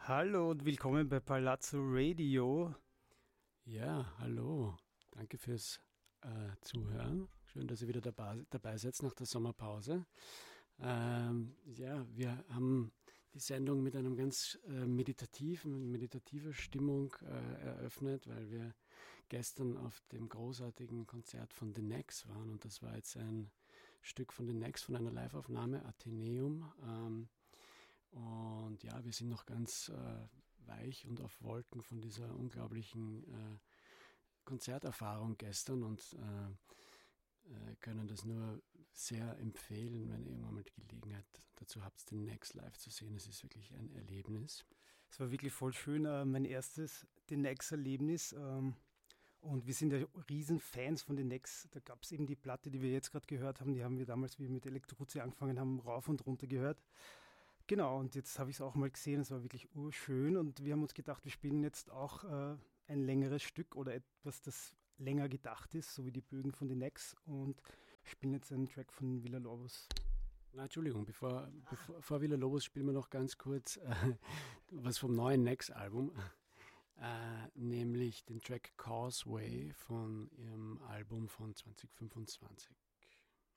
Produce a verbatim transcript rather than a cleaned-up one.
Hallo und willkommen bei Palazzo Radio. Ja, hallo. Danke fürs äh, Zuhören. Schön, dass ihr wieder dabei, dabei seid nach der Sommerpause. Ähm, ja, wir haben die Sendung mit einem ganz äh, meditativen, meditativer Stimmung äh, eröffnet, weil wir gestern auf dem großartigen Konzert von The Nex waren und das war jetzt ein Stück von The Nex, von einer Liveaufnahme, Atheneum. Ähm, und ja, wir sind noch ganz äh, weich und auf Wolken von dieser unglaublichen äh, Konzerterfahrung gestern und äh, äh, können das nur sehr empfehlen, wenn ihr irgendwann mal die Gelegenheit dazu habt, den Next live zu sehen. Es ist wirklich ein Erlebnis. Es war wirklich voll schön, äh, mein erstes The Nex-Erlebnis. Ähm, und wir sind ja riesen Fans von The Nex. Da gab es eben die Platte, die wir jetzt gerade gehört haben, die haben wir damals, wie wir mit Elektroze angefangen haben, rauf und runter gehört. Genau, und jetzt habe ich es auch mal gesehen, es war wirklich urschön und wir haben uns gedacht, wir spielen jetzt auch äh, ein längeres Stück oder etwas, das länger gedacht ist, so wie die Bögen von The Nex und spielen jetzt einen Track von Villa-Lobos. Na, Entschuldigung, bevor, bevor vor Villa-Lobos spielen wir noch ganz kurz äh, was vom neuen Nex-Album, äh, nämlich den Track Causeway von ihrem Album von zwanzig fünfundzwanzig.